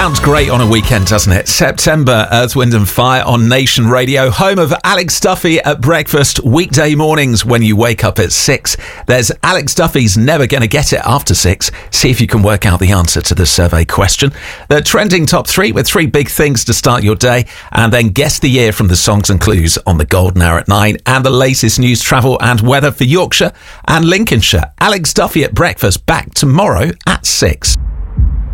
Sounds great on a weekend, doesn't it? September, Earth, Wind and Fire on Nation Radio, home of Alex Duffy at breakfast, weekday mornings when you wake up at 6. There's Alex Duffy's Never Gonna Get It after 6. See if you can work out the answer to the survey question. The trending top 3 with 3 big things to start your day, and then guess the year from the songs and clues on the Golden Hour at 9, and the latest news, travel and weather for Yorkshire and Lincolnshire. Alex Duffy at breakfast, back tomorrow at 6.